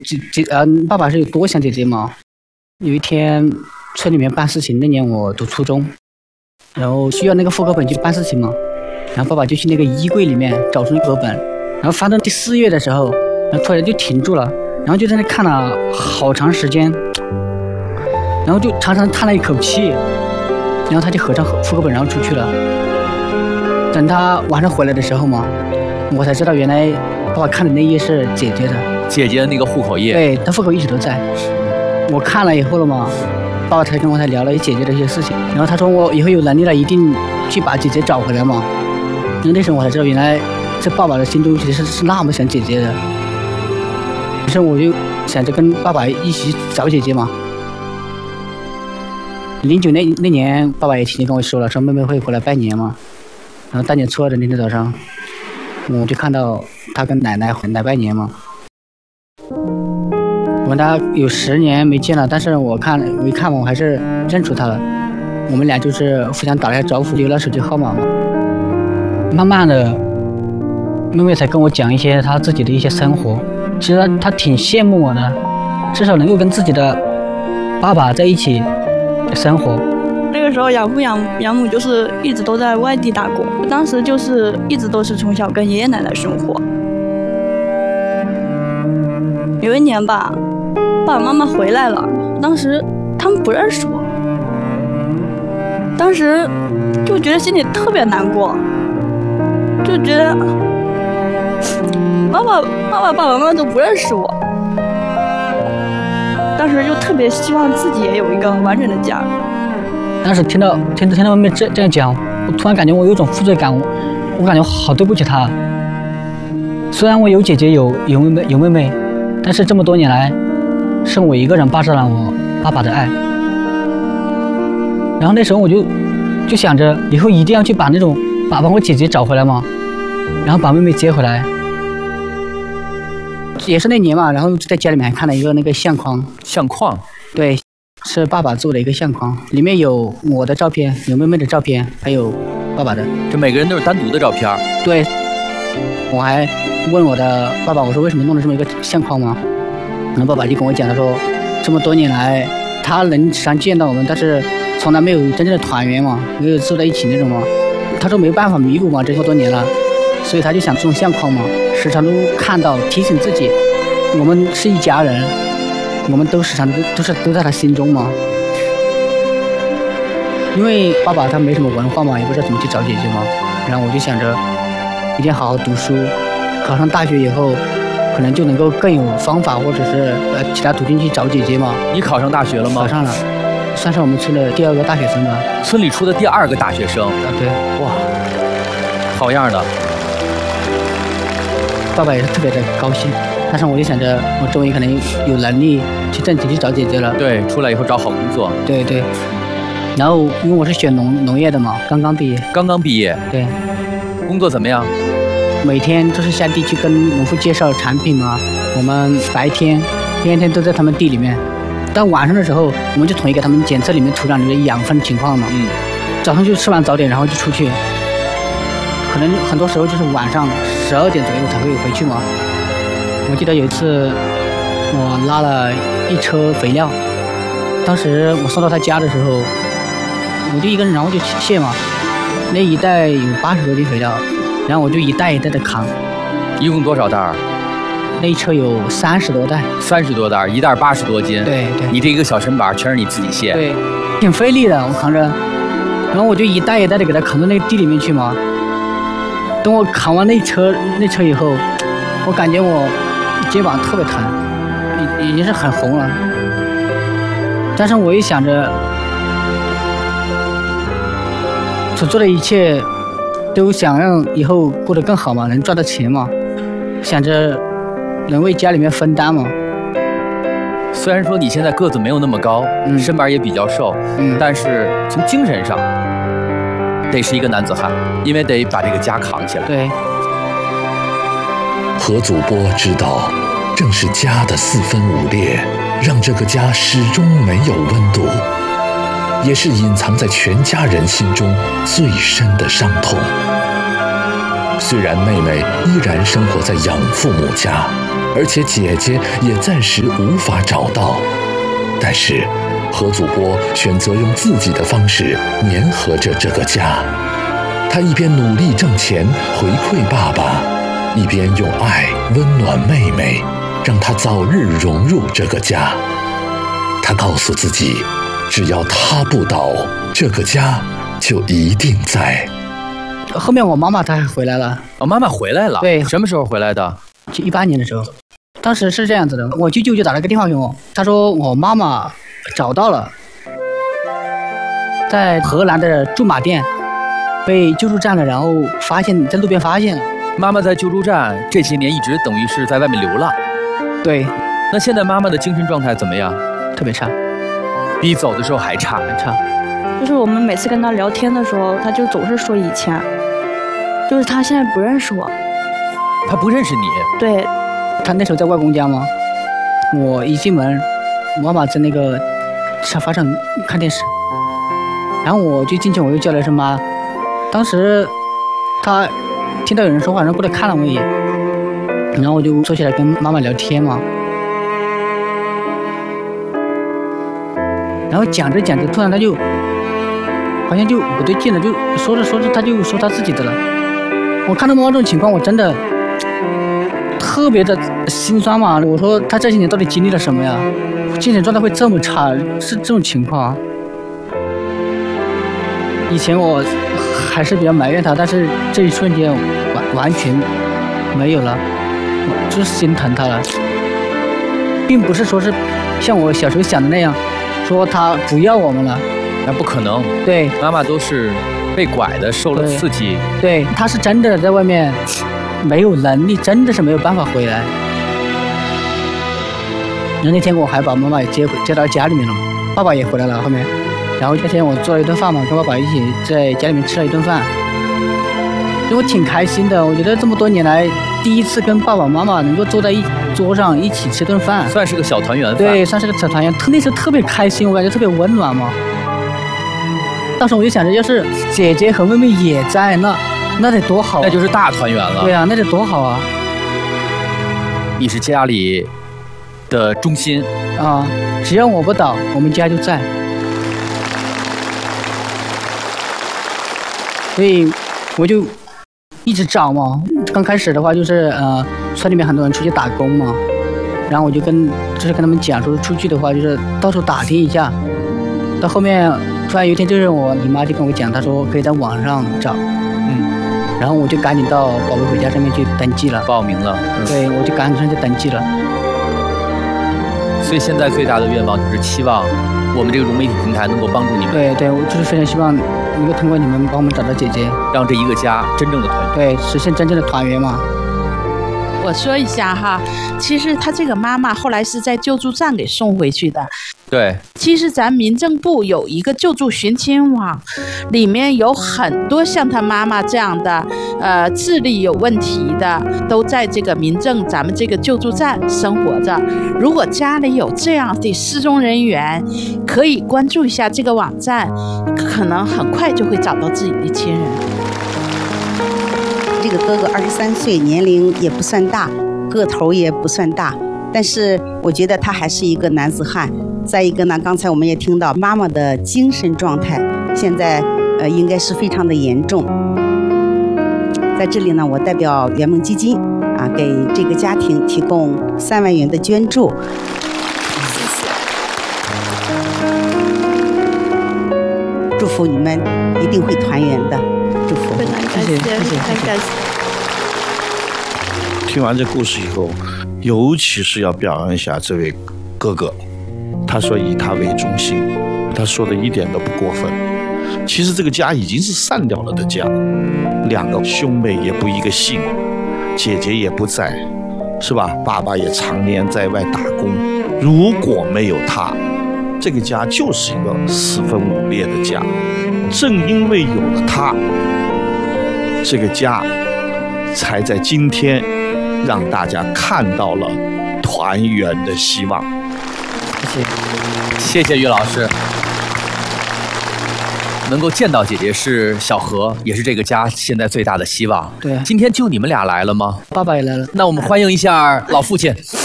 爸爸是有多想姐姐嘛。有一天村里面办事情，那年我读初中，然后需要那个户口本去办事情嘛，然后爸爸就去那个衣柜里面找出那个户口本，然后翻到第4页的时候，然后突然就停住了，然后就在那看了好长时间，然后就长长叹了一口气，然后他就合上户口本然后出去了。等他晚上回来的时候嘛，我才知道原来爸爸看的那页是姐姐的， 姐姐的那个户口页， 对，他户口一直都在。我看了以后了嘛，爸爸才跟我聊了姐姐的一些事情，然后他说我以后有能力了一定去把姐姐找回来嘛。因为那时候我才知道原来这爸爸的心中其实是那么想姐姐的，于是我就想着跟爸爸一起找姐姐嘛。09那年爸爸也提前跟我说了，说妹妹会回来拜年嘛，然后大年初2的那天早上，我就看到他跟奶奶来拜年嘛。我跟他有10年没见了，但是我一看我还是认出他了。我们俩就是互相打了一下招呼，留了手机号码嘛。慢慢的，妹妹才跟我讲一些她自己的一些生活。其实她挺羡慕我的，至少能够跟自己的爸爸在一起生活。 那个时候养父养母就是一直都在外地打工，当时就是一直都是从小跟爷爷奶奶生活。有一年吧，爸爸妈妈回来了，当时他们不认识我，当时就觉得心里特别难过，就觉得爸爸妈妈都不认识我，当时就特别希望自己也有一个完整的家。 当时听到妹妹这样讲，我突然感觉我有一种负罪感，我感觉好对不起她。虽然我有姐姐有妹妹，但是这么多年来，是我一个人霸占了我爸爸的爱。然后那时候我就想着，以后一定要去把我姐姐找回来嘛，然后把妹妹接回来。也是那年嘛，然后在家里面还看了一个那个相框。 相框？对， 是爸爸做的一个相框，里面有我的照片，有妹妹的照片，还有爸爸的。 这每个人都是单独的照片？ 对。我还问我的爸爸，我说为什么弄了这么一个相框吗？然后爸爸就跟我讲，他说这么多年来他能时常见到我们，但是从来没有真正的团圆嘛，没有住在一起那种嘛。他说没办法弥补嘛，这么多年了，所以他就想这种相框嘛，时常都看到，提醒自己我们是一家人，我们都时常都在他心中嘛。因为爸爸他没什么文化嘛，也不知道怎么去找姐姐嘛，然后我就想着一定要好好读书，考上大学以后可能就能够更有方法，或者是其他途径去找姐姐嘛。 你考上大学了吗？ 考上了，算是我们村的第2个大学生吧。 村里出的第2个大学生？ 对。 哇，好样的！ 爸爸也是特别的高兴，但是我就想着，我终于可能有能力去挣钱去找姐姐了。 对，出来以后找好工作。 对对。然后因为我是学农业的嘛，刚刚毕业。 刚刚毕业？ 对。 工作怎么样？ 每天都是下地去跟农夫介绍产品嘛。我们白天都在他们地里面，到晚上的时候，我们就统一给他们检测里面土壤里的养分情况嘛。早上就吃完早点，然后就出去，可能很多时候就是晚上12点左右才会回去嘛。我记得有一次，我拉了一车肥料，当时我送到他家的时候，我就一个人，然后就卸嘛。那一袋有80多斤肥料，然后我就一袋一袋的扛。 一共多少袋？ 那一车有30多袋。 30多袋，一袋80多斤。 对对。 你这一个小身板全是你自己卸。 对，挺费力的，我扛着。然后我就一袋一袋的给它扛到那个地里面去嘛。等我扛完那车以后，我感觉我肩膀特别疼，已经是很红了。但是我一想着，所做的一切都想让以后过得更好嘛，能赚到钱嘛，想着能为家里面分担嘛。 虽然说你现在个子没有那么高，身板也比较瘦，但是从精神上得是一个男子汉，因为得把这个家扛起来。 对。 何祖波知道，正是家的4分5裂，让这个家始终没有温度，也是隐藏在全家人心中最深的伤痛。 虽然妹妹依然生活在养父母家，而且姐姐也暂时无法找到，但是何祖波选择用自己的方式粘合着这个家。他一边努力挣钱回馈爸爸，一边用爱温暖妹妹，让她早日融入这个家。他告诉自己，只要他不倒，这个家就一定在。 后面我妈妈她还回来了。 妈妈回来了？ 对。 什么时候回来的？ 就18年的时候。当时是这样子的，我舅舅就打了个电话给我，他说我妈妈找到了，在河南的驻马店被救助站了，然后在路边发现了。 妈妈在救助站这些年一直等于是在外面流浪。 对。 那现在妈妈的精神状态怎么样？ 特别差， 比走的时候还差。 就是我们每次跟他聊天的时候，他就总是说以前，就是他现在不认识我。 他不认识你？ 对。 他那时候在外公家嘛，我一进门，妈妈在那个沙发上看电视，然后我就进去，我又叫了一声妈。当时他听到有人说话，然后过来看了我一眼，然后我就坐起来跟妈妈聊天嘛。然后讲着讲着，突然他就好像就不对劲了，就说着说着他就说他自己的了。我看到妈妈这种情况，我真的特别的心酸嘛。我说他这些年到底经历了什么呀？精神状态会这么差，是这种情况。以前我还是比较埋怨他，但是这一瞬间完全没有了，我就是心疼他了，并不是说是像我小时候想的那样，说他不要我们了。 那不可能。 对， 妈妈都是被拐的，受了刺激。 对，他是真的在外面没有能力，真的是没有办法回来。然后那天我还把妈妈也接到家里面了，爸爸也回来了后面。然后那天我做了一顿饭嘛，跟爸爸一起在家里面吃了一顿饭，就我挺开心的。我觉得这么多年来第一次跟爸爸妈妈能够坐在桌上一起吃顿饭， 算是个小团圆饭。 对，算是个小团圆。那时候特别开心，我感觉特别温暖嘛。当时我就想着，要是姐姐和妹妹也在，那得多好啊， 那就是大团圆了。 对啊，那得多好啊！ 你是家里的中心啊，只要我不倒，我们家就在。所以我就一直找嘛。刚开始的话就是村里面很多人出去打工嘛，然后我就跟他们讲说，出去的话就是到处打听一下。到后面突然有一天，就是我姨妈就跟我讲，她说可以在网上找，然后我就赶紧到宝贝回家上面去登记了， 报名了。 对，我就赶紧上去登记了。 所以现在最大的愿望就是期望我们这个融媒体平台能够帮助你们。 对，我就是非常希望能够通过你们帮我们找到姐姐， 让这一个家真正的团圆。 对，实现真正的团圆嘛。 我说一下哈，其实他这个妈妈后来是在救助站给送回去的。 对， 其实咱民政部有一个救助寻亲网，里面有很多像他妈妈这样的，智力有问题的，都在这个咱们这个救助站生活着。如果家里有这样的失踪人员，可以关注一下这个网站，可能很快就会找到自己的亲人。 这个哥哥23岁，年龄也不算大，个头也不算大，但是我觉得他还是一个男子汉。再一个呢，刚才我们也听到妈妈的精神状态现在应该是非常的严重。在这里呢，我代表圆梦基金给这个家庭提供3万元的捐助。谢谢，祝福你们一定会团圆的，祝福。 非常感谢，很感谢。 听完这故事以后，尤其是要表扬一下这位哥哥。他说以他为中心，他说的一点都不过分。其实这个家已经是散掉了的家，2个兄妹也不一个姓，姐姐也不在，是吧？爸爸也常年在外打工。如果没有他，这个家就是一个4分5裂的家。正因为有了他，这个家才在今天让大家看到了团圆的希望。 谢谢于老师。 能够见到姐姐是小何，也是这个家现在最大的希望。 对， 今天就你们俩来了吗？ 爸爸也来了。 那我们欢迎一下老父亲。